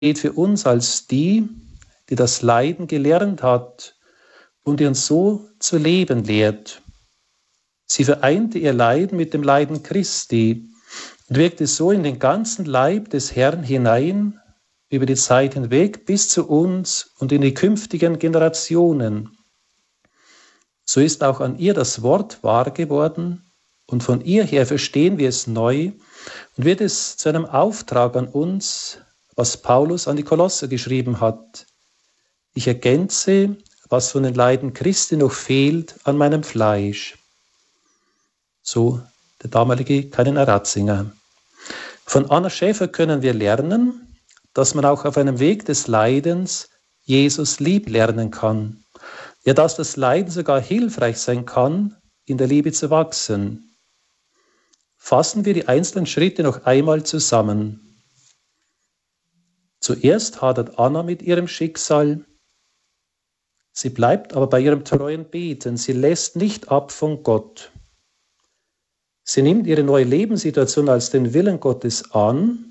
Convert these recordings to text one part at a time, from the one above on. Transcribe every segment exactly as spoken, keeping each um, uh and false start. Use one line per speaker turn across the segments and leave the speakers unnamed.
für uns als die, die das Leiden gelernt hat und die uns so zu leben lehrt. Sie vereinte ihr Leiden mit dem Leiden Christi und wirkte so in den ganzen Leib des Herrn hinein, über die Zeit hinweg bis zu uns und in die künftigen Generationen. So ist auch an ihr das Wort wahr geworden und von ihr her verstehen wir es neu und wird es zu einem Auftrag an uns, was Paulus an die Kolosser geschrieben hat. Ich ergänze, was von den Leiden Christi noch fehlt an meinem Fleisch. So der damalige Kardinal Ratzinger. Von Anna Schäfer können wir lernen, dass man auch auf einem Weg des Leidens Jesus lieb lernen kann. Ja, dass das Leiden sogar hilfreich sein kann, in der Liebe zu wachsen. Fassen wir die einzelnen Schritte noch einmal zusammen. Zuerst hadert Anna mit ihrem Schicksal. Sie bleibt aber bei ihrem treuen Beten. Sie lässt nicht ab von Gott. Sie nimmt ihre neue Lebenssituation als den Willen Gottes an.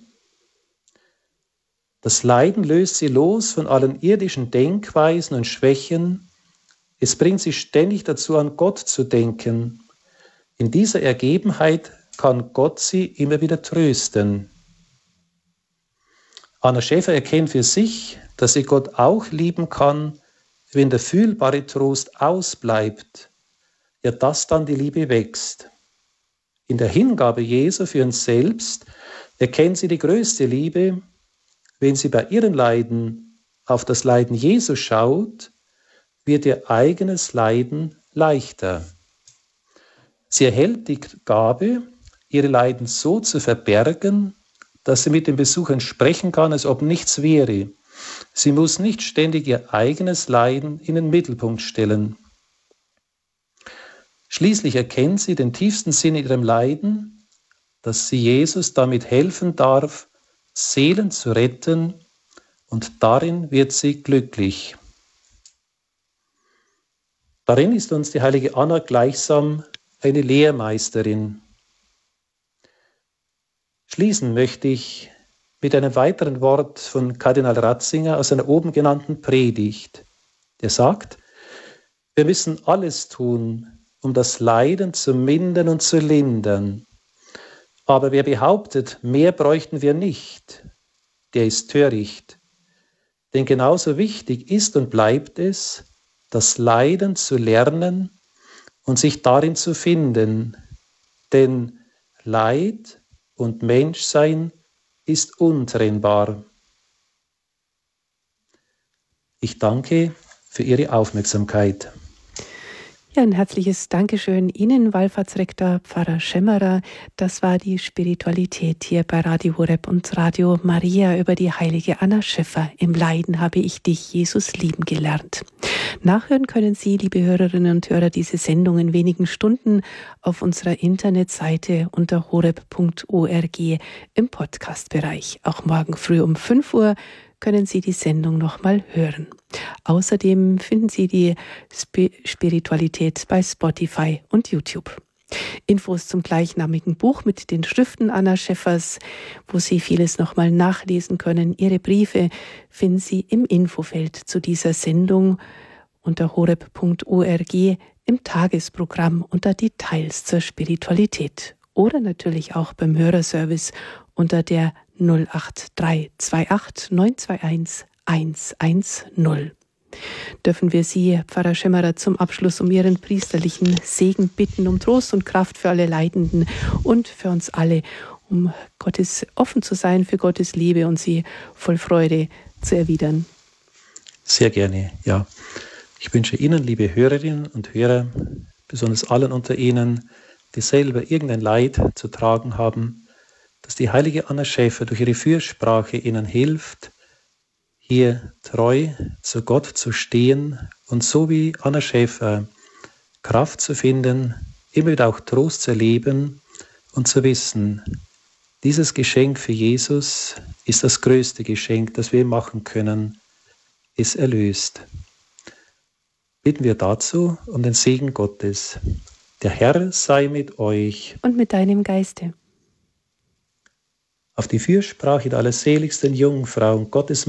Das Leiden löst sie los von allen irdischen Denkweisen und Schwächen. Es bringt sie ständig dazu, an Gott zu denken. In dieser Ergebenheit kann Gott sie immer wieder trösten. Anna Schäfer erkennt für sich, dass sie Gott auch lieben kann, wenn der fühlbare Trost ausbleibt, ja, dass dann die Liebe wächst. In der Hingabe Jesu für uns selbst erkennt sie die größte Liebe, wenn sie bei ihrem Leiden auf das Leiden Jesu schaut, wird ihr eigenes Leiden leichter. Sie erhält die Gabe, ihre Leiden so zu verbergen, dass sie mit den Besuchern sprechen kann, als ob nichts wäre. Sie muss nicht ständig ihr eigenes Leiden in den Mittelpunkt stellen. Schließlich erkennt sie den tiefsten Sinn in ihrem Leiden, dass sie Jesus damit helfen darf, Seelen zu retten, und darin wird sie glücklich. Darin ist uns die heilige Anna gleichsam eine Lehrmeisterin. Schließen möchte ich mit einem weiteren Wort von Kardinal Ratzinger aus einer oben genannten Predigt. Der sagt, wir müssen alles tun, um das Leiden zu mindern und zu lindern. Aber wer behauptet, mehr bräuchten wir nicht, der ist töricht. Denn genauso wichtig ist und bleibt es, das Leiden zu lernen und sich darin zu finden. Denn Leid und Menschsein ist untrennbar. Ich danke für Ihre Aufmerksamkeit.
Ja, ein herzliches Dankeschön Ihnen, Wallfahrtsrektor Pfarrer Schemmerer. Das war die Spiritualität hier bei Radio Horeb und Radio Maria über die heilige Anna Schäfer. Im Leiden habe ich dich, Jesus, lieben gelernt. Nachhören können Sie, liebe Hörerinnen und Hörer, diese Sendung in wenigen Stunden auf unserer Internetseite unter horeb punkt org im Podcast-Bereich. Auch morgen früh um fünf Uhr können Sie die Sendung nochmal hören. Außerdem finden Sie die Sp- Spiritualität bei Spotify und YouTube. Infos zum gleichnamigen Buch mit den Schriften Anna Schäfers, wo Sie vieles nochmal nachlesen können. Ihre Briefe finden Sie im Infofeld zu dieser Sendung unter horeb punkt org im Tagesprogramm unter Details zur Spiritualität. Oder natürlich auch beim Hörerservice unter der null acht drei zwei acht neun zwei eins eins eins null. Dürfen wir Sie, Pfarrer Schemmerer, zum Abschluss um Ihren priesterlichen Segen bitten, um Trost und Kraft für alle Leidenden und für uns alle, um Gottes offen zu sein für Gottes Liebe und sie voll Freude zu erwidern.
Sehr gerne, ja. Ich wünsche Ihnen, liebe Hörerinnen und Hörer, besonders allen unter Ihnen, die selber irgendein Leid zu tragen haben, dass die heilige Anna Schäfer durch ihre Fürsprache ihnen hilft, hier treu zu Gott zu stehen und so wie Anna Schäfer Kraft zu finden, immer wieder auch Trost zu erleben und zu wissen, dieses Geschenk für Jesus ist das größte Geschenk, das wir machen können. Es erlöst. Bitten wir dazu um den Segen Gottes. Der Herr sei mit euch.
Und mit deinem Geiste.
auf die Fürsprache der allerseligsten Jungfrau und Gottes